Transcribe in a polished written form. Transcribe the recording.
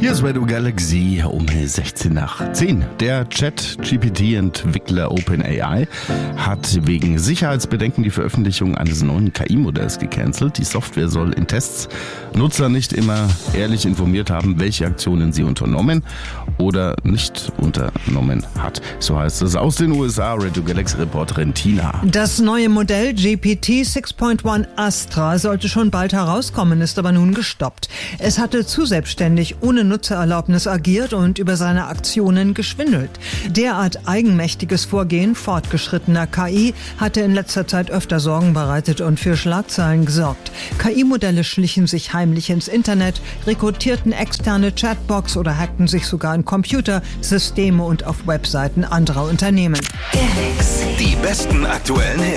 Hier ist Radio Galaxy um 16 nach 10. Der Chat-GPT-Entwickler OpenAI hat wegen Sicherheitsbedenken die Veröffentlichung eines neuen KI-Modells gecancelt. Die Software soll in Tests Nutzer nicht immer ehrlich informiert haben, welche Aktionen sie unternommen oder nicht unternommen hat. So heißt es aus den USA, Radio Galaxy-Reporterin Tina. Das neue Modell GPT 6.1 Astra sollte schon bald herauskommen, ist aber nun gestoppt. Es hatte zu selbstständig ohne Nutzererlaubnis agiert und über seine Aktionen geschwindelt. Derart eigenmächtiges Vorgehen fortgeschrittener KI hatte in letzter Zeit öfter Sorgen bereitet und für Schlagzeilen gesorgt. KI-Modelle schlichen sich heimlich ins Internet, rekrutierten externe Chatbots oder hackten sich sogar in Computer, Systeme und auf Webseiten anderer Unternehmen. Die besten aktuellen